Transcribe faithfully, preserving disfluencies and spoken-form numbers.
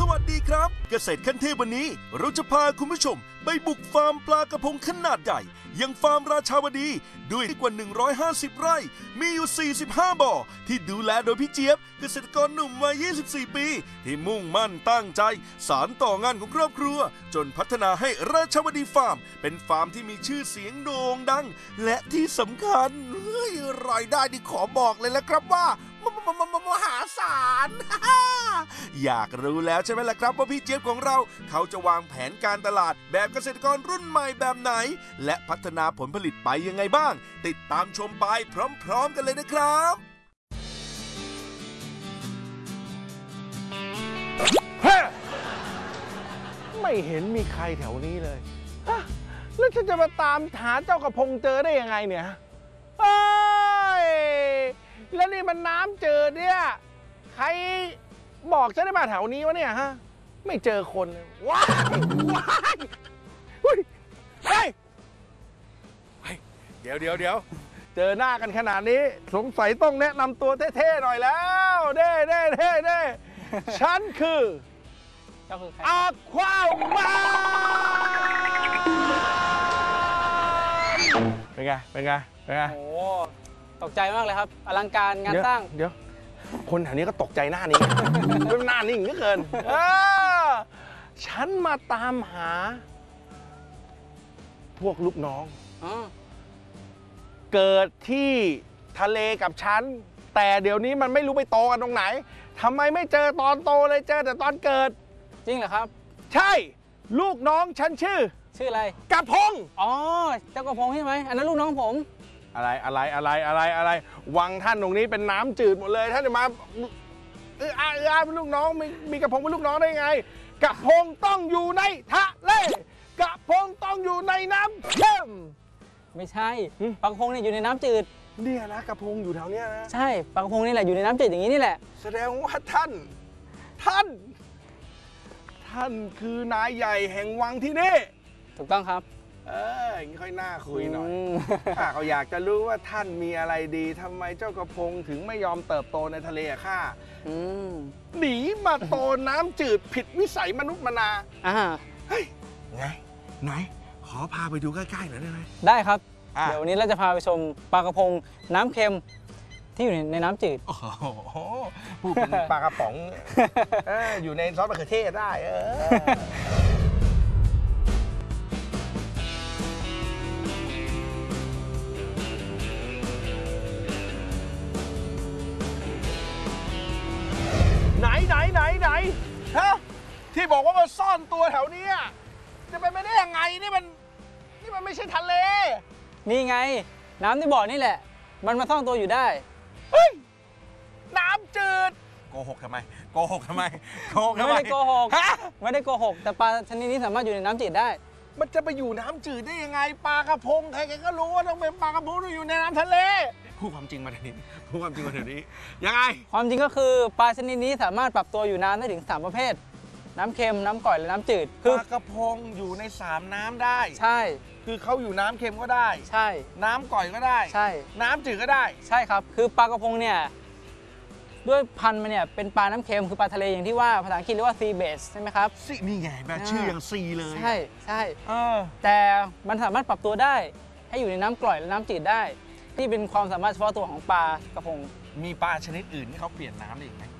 วัสดีครับเกษตรขั้นเทพวันนี้เราจะพาคุณผู้ชมไปบุกฟาร์มปลากระพงขนาดใหญ่ยังฟาร์มราชาวดีด้วยกว่าหนึ่งร้อยห้าสิบไร่มีอยู่สี่สิบห้าบ่อที่ดูแลโดยพี่เจี๊ยบเกษตรกรหนุ่มวัยยี่สิบสี่ปีที่มุ่งมั่นตั้งใจสานต่องานของครอบครัวจนพัฒนาให้ราชาวดีฟาร์มเป็นฟาร์มที่มีชื่อเสียงโด่งดังและที่สำคัญรายได้ที่ขอบอกเลยละครับว่ามหาศาล อยากรู้แล้วใช่ไหมล่ะครับว่าพี่เจี๊ยบของเราเขาจะวางแผนการตลาดแบบเกษตรกรรุ่นใหม่แบบไหนและพัฒนาผลผลิตไปยังไงบ้างติดตามชมไปพร้อมๆกันเลยนะครับไม่เห็นมีใครแถวนี้เลยแล้วฉันจะมาตามหาเจ้ากระพงเจอได้ยังไงเนี่ยเฮ้ยแล้วนี่มันน้ำเจอเนี่ยใครบอกฉันได้มาแถวนี้วะเนี่ยฮะไม่เจอคนเลยว้ายว้ายเฮ้ยเฮ้ยเดี๋ยวเดี๋ยวเดี๋ยวเจอหน้ากันขนาดนี้สงสัยต้องแนะนำตัวเท่ๆหน่อยแล้วเด้เด้เด้เด้ฉันคืออะความาเป็นไงเป็นไงเป็นไงโอ้ตกใจมากเลยครับอลังการงานสร้างเดี๋ยวคนแถวนี้ก็ตกใจหน้านี้เป็นหน้านิ่งเหลือเกินฉันมาตามหาพวกลูกน้องเกิดที่ทะเลกับฉันแต่เดี๋ยวนี้มันไม่รู้ไปโตกันตรงไหนทำไมไม่เจอตอนโตเลยเจอแต่ตอนเกิดจริงเหรอครับใช่ลูกน้องฉันชื่อชื่ออะไรกระพงอ๋อเจ้ากระพงใช่ไหมอันนั้นลูกน้องผมอะไรอะไรอะไรอะไรอะไรวังท่านตรงนี้เป็นน้ำจืดหมดเลยท่านจะมาเอออาเออเป็นลูกน้องมีมีกระพงเป็นลูกน้องได้ไงกระพงต้องอยู่ในทะเลกระพงต้องอยู่ในน้ำเค็มไม่ใช่ปลากระพงเนี่ยอยู่ในน้ำจืดเนี่ยนะกระพงอยู่แถวเนี้ยนะใช่ปลากระพงนี่แหละอยู่ในน้ำจืดอย่างนี้นี่แหละแสดงว่าท่านท่านท่านคือนายใหญ่แห่งวังที่นี่ถูกต้องครับเอออย่างนี้ค่อยน่าคุยหน่อยข้าเขาอยากจะรู้ว่าท่านมีอะไรดีทำไมเจ้ากระพงถึงไม่ยอมเติบโตในทะเลอะข้าหนีมาโตน้ำจืดผิดวิสัยมนุษย์มนาอ่าเฮ้ยไงไหนขอพาไปดูใกล้ๆหน่อยได้ไหมได้ครับเดี๋ยววันนี้เราจะพาไปชมปลากระพงน้ำเค็มที่อยู่ในน้ำจืดโอ้โหพูดเป็นปลากระป๋องอยู่ในซอสมะเขือเทศได้เออไหนไหนไหนไหนฮะที่บอกว่ามาซ่อนตัวแถวนี้จะเป็นไปได้ยังไงนี่มันนี่มันไม่ใช่ทะเลนี่ไงน้ำในบ่อนี่แหละมันมาซ่อนตัวอยู่ได้เฮ้ยน้ำจืดโกหกทำไมโกหกทำไมโกหกทำไมไม่ได้โกหกไม่ได้โกหกแต่ปลาชนิดนี้สามารถอยู่ในน้ำจืดได้มันจะไปอยู่น้ำจืดได้ยังไงปลากระพงใครๆก็รู้ว่าต้องเป็นปลากระพงที่อยู่ในน้ำทะเลพูดความจริงมาเดี๋ยวนี้พูดความจริงมาเดี๋ยวนี้ยังไงความจริงก็คือปลาชนิดนี้สามารถปรับตัวอยู่น้ำได้ถึงสามประเภทน้ำเค็มน้ำก่อยและน้ำจืดปลากระพงอยู่ในสามน้ำได้ใช่คือเขาอยู่น้ำเค็มก็ได้ใช่น้ำก่อยก็ได้ใช่น้ำจืดก็ได้ใช่ครับคือปลากระพงเนี่ยด้วยพันธุ์มันเนี่ยเป็นปลาน้ำเค็มคือปลาทะเลอย่างที่ว่าภาษาอังกฤษเรียกว่า sea bass ใช่ไหมครับนี่ไงแบบชื่ออย่างซีเลยใช่ใช่แต่มันสามารถปรับตัวได้ให้อยู่ในน้ำกร่อยและน้ำจืดได้นี่เป็นความสามารถเฉพาะตัวของปลากระพงมีปลาชนิดอื่นที่เขาเปลี่ยนน้ำได้อีกไหม